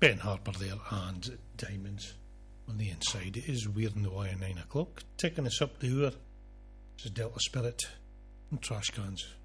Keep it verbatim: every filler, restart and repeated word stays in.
Ben Harper there and Diamonds on the inside. It is wearing the wire nine o'clock. Taking us up the hour. This is Delta Spirit and Trash Cans.